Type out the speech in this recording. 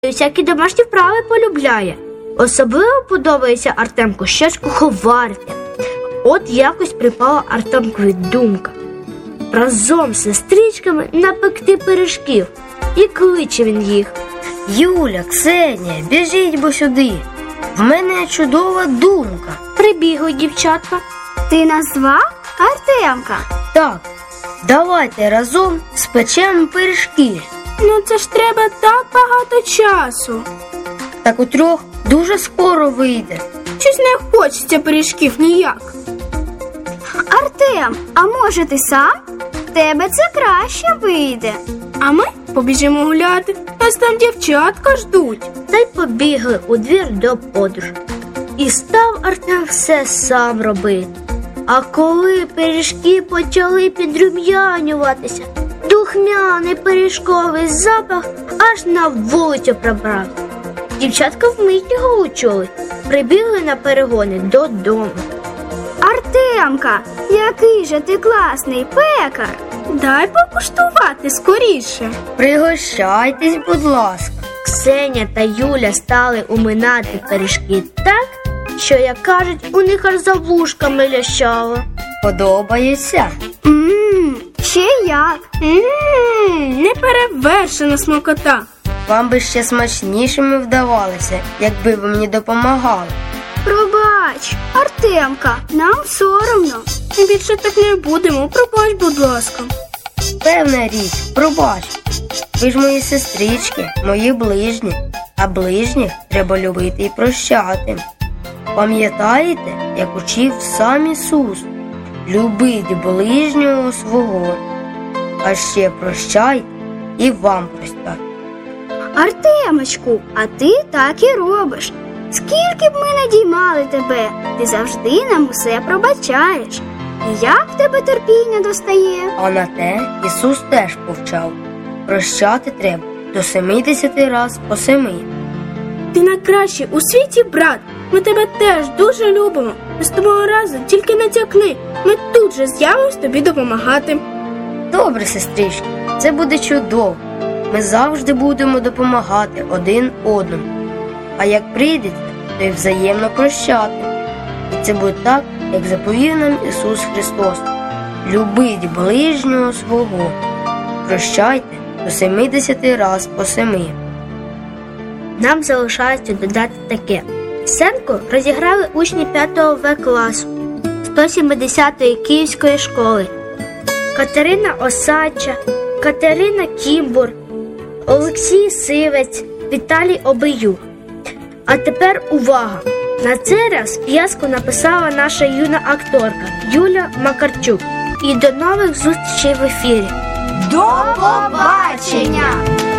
всякі домашні вправи полюбляє. Особливо подобається Артемку щось куховарити. От якось припала Артемкові думка разом з сестричками напекти пиріжків. І кличе він їх. Юля, Ксенія, біжіть бо сюди. В мене чудова думка. Прибігли дівчатка. Ти назвав Артемка? Так, давайте разом спечемо пиріжки. Ну це ж треба так багато часу. Так у трьох дуже скоро вийде. Щось не хочеться пиріжків ніяк. Артем, а може ти сам? В тебе це краще вийде. А ми побіжимо гуляти. Нас там дівчатка ждуть. Та й побігли у двір до подружки. І став Артем все сам робити. А коли пиріжки почали підрум'янюватися, духмяний пиріжковий запах аж на вулицю пробрав. Дівчатка вмить його учули, прибігли на перегони додому. Артемка, який же ти класний пекар. Дай покуштувати скоріше. Пригощайтесь, будь ласка. Ксеня та Юля стали уминати пиріжки так, що, як кажуть, у них аж за вушками лящало. Подобається? Ще як? Неперевершена смакота. Вам би ще смачнішими вдавалося, якби ви мені допомагали. Пробач, Артемка, нам соромно. Більше так не будемо, пробач, будь ласка. Певна річ, пробач. Ви ж мої сестрички, мої ближні. А ближніх треба любити і прощати. Пам'ятаєте, як учив сам Ісус? Любіть ближнього свого. А ще прощайте і вам простять. Артемочку, а ти так і робиш. Скільки б ми не діймали тебе, ти завжди нам усе пробачаєш. І як в тебе терпіння достає? А на те Ісус теж повчав. Прощати треба до 70 раз по 7. Ти найкращий у світі, брат. Ми тебе теж дуже любимо. Наступного разу тільки натякни. Ми тут же з'явимось тобі допомагати. Добре, сестрички, це буде чудово. Ми завжди будемо допомагати один одному. А як прийдеться, то й взаємно прощати. І це буде так, як заповів нам Ісус Христос. Любіть ближнього свого. Прощайте до 70 раз по 7. Нам залишається додати таке. Сценку розіграли учні 5 В класу 170-ї Київської школи. Катерина Осадча, Катерина Кімбур, Олексій Сивець, Віталій Обиюк. А тепер увага! На цей раз п'єску написала наша юна акторка Юля Макарчук. І до нових зустрічей в ефірі. До побачення!